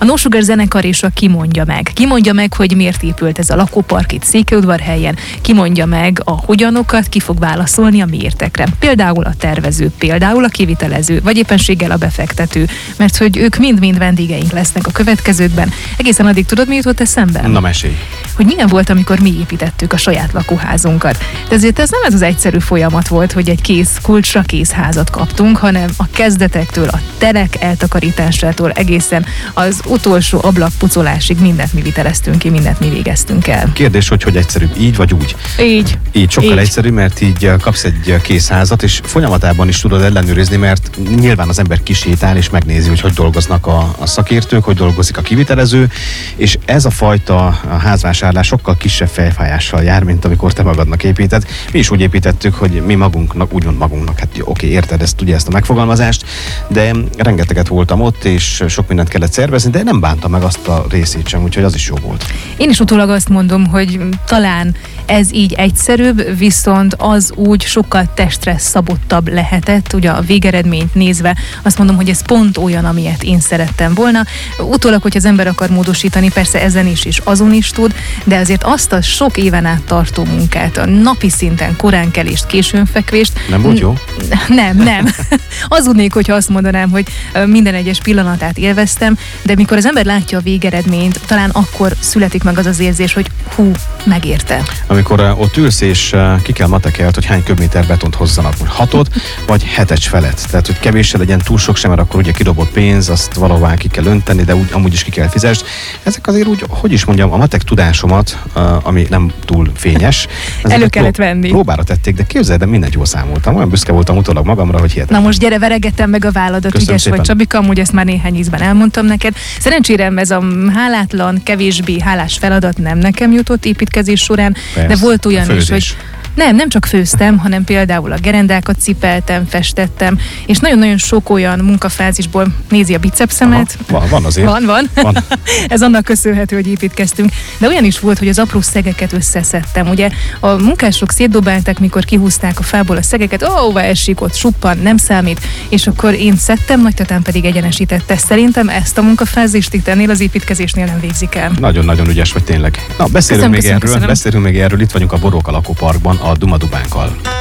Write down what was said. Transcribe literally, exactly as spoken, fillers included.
A No Sugar zenekar és a Ki mondja meg. Ki mondja meg, hogy miért épült ez a lakópark itt Székelyudvarhelyen, ki mondja meg a hogyanokat, ki fog válaszolni a miértekre. Például a tervező, például a kivitelező, vagy éppenséggel a befektető, mert hogy ők mind-mind vendégeink lesznek a következőkben. Egészen addig tudod, mi jutott eszembe? Na, mesélj. Hogy milyen volt, amikor mi építettük a saját lakóházunkat. De ezért ez nem ez az egyszerű folyamat volt, hogy egy kész kulcsra kész házat kaptunk, hanem a kezdetektől, a telek eltakarításától egészen az utolsó ablakpucolásig mindent mi viteleztünk ki, mindent mi végeztünk el. Kérdés, hogy hogy egyszerűbb, így vagy úgy? Így. Így, sokkal így. egyszerű, mert így kapsz egy kész házat, és folyamatában is tudod ellenőrizni, mert nyilván az ember kisétál, és megnézi, hogy hogy dolgoznak a, a szakértők, hogy dolgozik a kivitelező, és ez a fajta a házvásárlás sokkal kisebb fejfájással jár, mint amikor te magadnak építed. Mi is úgy építettük, hogy mi magunknak, úgymond magunknak, hát jó, oké, érted ezt, ugye ezt a megfogalmazást, de rengeteget voltam ott, és sok mindent kellett szervezni, de nem bántam meg azt a részét sem, úgyhogy az is jó volt. Én is utólag azt mondom, hogy talán ez így egyszerűbb, viszont az úgy sokkal testre szabottabb lehetett, ugye a végeredményt nézve azt mondom, hogy ez pont olyan, amilyet én szerettem volna. Utólag, hogy az ember akar módosítani, persze ezen is és azon is tud, de azért azt a sok éven át tartó munkát, a napi szinten koránkelést, későnfekvést... Nem volt jó? Nem, nem. Azudnék, hogyha azt mondanám, hogy minden egyes pillanatát élveztem, de mikor az ember látja a végeredményt, talán akkor születik meg az az érzés, hogy hú, megérte. Amikor uh, ott ülsz és uh, ki kell matekelt, hogy hány köbméter betont hozzanak, hogy hatot, vagy hetet felett. Tehát, hogy kevéssel legyen túl sok sem, mert akkor ugye kidobott pénz, azt valahová ki kell önteni, de úgy, amúgy is ki kell fizetni. Ezek azért úgy, hogy is mondjam, a matek tudásomat, uh, ami nem túl fényes. Elő kellett venni. Próbára tették, de képzeld, de mindent jól számoltam. Olyan büszke voltam utólag magamra, hogy hihetetlen. Na most gyere, veregettem meg a válladat, Köszönöm ügyes szépen. vagy, Csabika, amúgy ezt már néhány ízben elmondtam neked. Szerencsére ez a hálátlan, kevésbé hálás feladat nem nekem jutott építkezés során, Persze, de volt olyan is, hogy nem, nem csak főztem, hanem például a gerendákat cipeltem, festettem, és nagyon-nagyon sok olyan munkafázisból nézi a bicepszemet. Aha, van, van azért. Van, van. van. Ez annak köszönhető, hogy építkeztünk. De olyan is volt, hogy az apró szegeket összeszedtem. Ugye a munkások szétdobálták, mikor kihúzták a fából a szegeket, ó, hova esik, ott suppan, nem számít. És akkor én szedtem, nagytatám pedig egyenesítette. Szerintem ezt a munkafázist itt ennél az építkezésnél nem végzik el. Nagyon-nagyon ügyes vagy tényleg. Na, beszélünk Köszönöm, még köszönöm, erről, köszönöm. beszélünk még erről, itt vagyunk a Boróka lakóparkban, a Duma Dubánkkal.